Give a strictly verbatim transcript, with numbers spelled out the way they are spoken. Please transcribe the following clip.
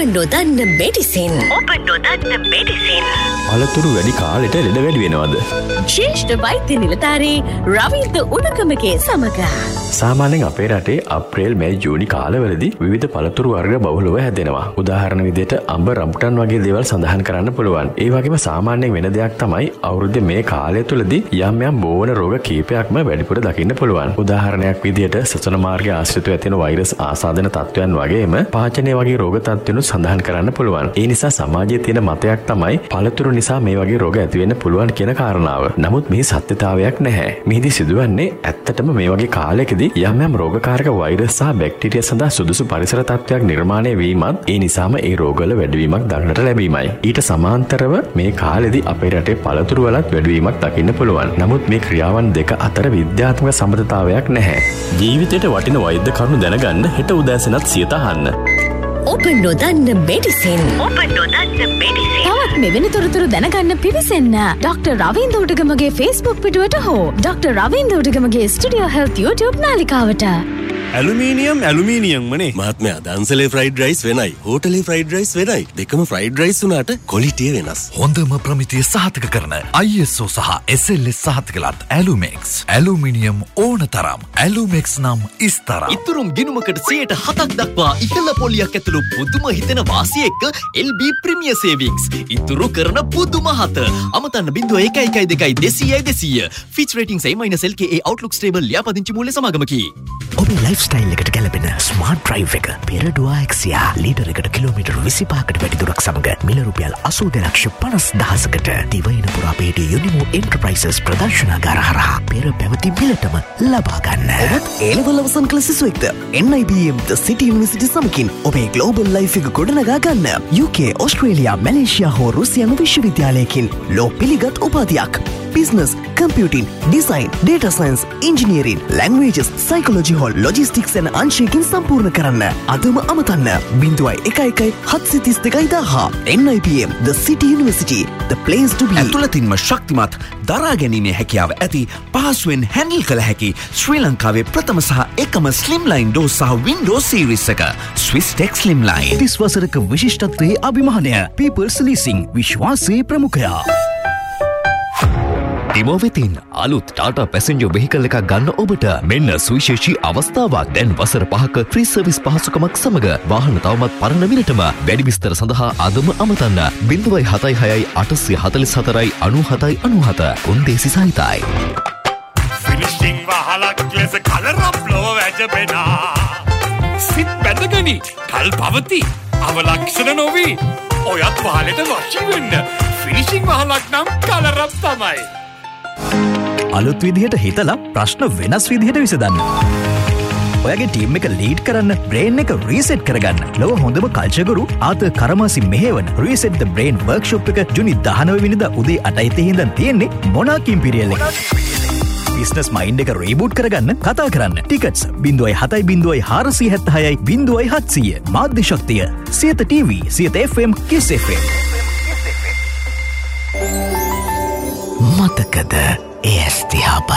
නොදන්න මෙඩිසින් ඔබ නොදන්න මෙඩිසින් පළතුරු වැඩි කාලෙට ලෙඩ වැඩි වෙනවද? ශ්‍රේෂ්ඨ වෛද්‍ය නිලධාරී රවින්ද උණකමගේ සමග සාමාන්‍යයෙන් අපේ රටේ අප්‍රේල් මැයි ජූනි කාලවලදී විවිධ පළතුරු වර්ග බහුලව හැදෙනවා. උදාහරණ විදිහට අඹ රම්බුටන් වගේ දේවල් සඳහන් කරන්න පුළුවන්. ඒ වගේම සාමාන්‍යයෙන් වෙන දෙයක් තමයි අවුරුද්දේ මේ කාලය තුලදී යම් යම් බෝවන රෝග කීපයක්ම වැඩිපුර දකින්න පුළුවන්. උදාහරණයක් විදිහට සසන මාර්ගය ආශ්‍රිතව ඇතිවන වෛරස් ආසාදන තත්ත්වයන් වගේම පාචනය වගේ රෝග තත්ත්වනුත් සඳහන් කරන්න පුළුවන්. ඒ නිසා සමාජයේ තියෙන මතයක් තමයි පළතුරු නිසා මේ වගේ රෝග ඇති වෙන්න පුළුවන් කියන කාරණාව. නමුත් මේ සත්‍යතාවයක් නැහැ. මෙහිදී සිදුවන්නේ ඇත්තටම මේ වගේ කාලයකදී යම් යම් රෝගකාරක වෛරස් සහ බැක්ටීරියා සඳහා සුදුසු පරිසර තත්ත්වයක් නිර්මාණය වීමත් ඒ නිසාම ඒ රෝගවල වැඩිවීමක් දක්නට ලැබීමයි. ඊට සමාන්තරව මේ කාලෙදී අපේ රටේ පළතුරු වලත් වැඩිවීමක් දකින්න පුළුවන්. නමුත් මේ ක්‍රියාවන් දෙක අතර විද්‍යාත්මක සම්බන්ධතාවයක් නැහැ. ජීවිතයට වටින වෛද්‍ය කරුණු දැනගන්න හෙට උදෑසනත් සියත අහන්න. ඔබ නොදන්න මෙඩිසින් ඔබ නොදන්න මෙඩිසින් තවත් මෙවැනි තොරතුරු දැනගන්න පිවිසෙන්න ඩොක්ටර් රවින්ද උඩගමගේ Facebook පිටුවට හෝ doctor Ravinda උඩගමගේ studio health YouTube නාලිකාවට. Aluminium aluminium මනේ මහත්මයා දන්සලේ ෆ්‍රයිඩ් රයිස් වෙනයි හෝටලේ ෆ්‍රයිඩ් රයිස් වෙනයි දෙකම ෆ්‍රයිඩ් රයිස් වුණාට ක්වොලිටිය වෙනස්. හොඳම ප්‍රමිතිය සහතික කරන I S O සහ S L S සහතිකලත් ඇලුමෙක්ස් ඇලුමිනියම් ඕන තරම් ඇලුමෙක්ස් නම් ඉස්තරම්. ඉතුරුම් ගිණුමකට සියයට හතක් දක්වා ඉහළ පොලියක් ඇතුළු පුදුම හිතෙන වාසිය එක්ක L B ප්‍රීමියර් සේවිංග්ස් ඉතුරු කරන පුදුම හත අමතන්න බිංදුව එකයි එකයි දෙකයි දෙසීයයි දෙසීය Fitch ratings A minus L K A Outlook stable ලියාපදිංචි මූල්‍ය සමාගමකි. ඔබේ ලයිෆ් ස්ටයිල් එකට ගැලපෙන ස්මාර්ට් ඩ්‍රයිව් එක පෙරඩුවා එක්සියා ලීටර් එකට කිලෝමීටර් විසිපහකට වැඩි දුරක් සමග මිල රුපියල් අසූ දෙක ලක්ෂ පනස් දහසකට දිවයින පුරා පිහිටි යුනිමෝ එන්ටර්ප්‍රයිසස් ප්‍රදර්ශනාගාර හරහා පෙර පැවති මිලටම ලබා ගන්න. ඔබත් ඒ ලෙවල් අවසන් කළ සිසුවෙක්ද? N I B M The City University සමගින් ඔබේ ග්ලෝබල් ලයිෆ් එක ගොඩනගා ගන්න. U K, ඕස්ට්‍රේලියා, මැලේසියා හෝ රුසියානු විශ්වවිද්‍යාලයකින් ලෝ පිළිගත් උපාධියක්. Business, Computing, Design, Data Science, Engineering, Languages, Psychology හෝ Logistics යන අංශයකින් සම්පූර්ණ කරන්න. අදම අමතන්න බිංදුවයි එක එකයි හත්සිය තිස් දෙකයි දහ. N I B M The City University, the place to be. ඇතුළතින්ම ශක්තිමත් දරා ගැනීමේ හැකියාව ඇති පහසුවෙන් හැන්ඩල් කළ හැකි ශ්‍රී ලංකාවේ ප්‍රථම සහ එකම ස්ලිම්ලයින් ඩෝර් සහ වින්ඩෝ සීරීස් එක ස්විස් ටෙක් ස්ලිම්ලයින්. තිස් වසරක විශිෂ්ටත්වයේ අභිමානය People's Leasing විශ්වාසයේ ප්‍රමුඛයා. ටිමෝ වෙතින් අලුත් ටාටා පැසෙන්ජර් වෙහිකල් එකක් ගන්න ඔබට මෙන්න සුවිශේෂී අවස්ථාවක්. දැන් වසර පහක ෆ්‍රී සර්විස් පහසුකමක් සමග වාහන තවමත් පරණ මිලටම. වැඩි විස්තර සඳහා අදම අමතන්න බිංදුවයි හතයි හයයි අටසිය හතළිස් හතරයි අනූ හතයි අනූ හත කොන්දේසි සහිතයි. ෆිනිෂිං වහලක් ලෙස කලරම් ලොව වැජබෙනා සිත් බැඳගනි කල් පවති අවලක්ෂණ නොවී ඔයත් වහලට වශී වෙන්න ෆිනිෂිං වහලක් නම් කලරම් තමයි. අලුත් විදිහට හිතලා ප්‍රශ්න වෙනස් විදිහට විසඳන්න. ඔයාගේ ටීම් එක ලීඩ් කරන්න, බ්‍රේන් එක රීසෙට් කරගන්න. ලොව හොඳම කල්චර් ආත කරමාසි මෙහෙවන රීසෙට් ද බ්‍රේන් වර්ක්ෂොප් එක ජුනි දහනව වෙනිදා උදේ අටයි තිහේ ඉඳන් තියෙන්නේ මොනාක් ඉම්පීරියල් එකේ. බිස්නස් මයින්ඩ් එක රීබූට් කරගන්න කතා කරන්න. ටිකට්ස් බිංදුවයි හතයි බිංදුවයි හාරසිය හැත්තහයයි බිංදුවයි හත්සිය. මාධ්‍ය ශක්තිය Siyatha TV Siyatha F M කිස් F M. මතකද ඒ ඇස් දිහා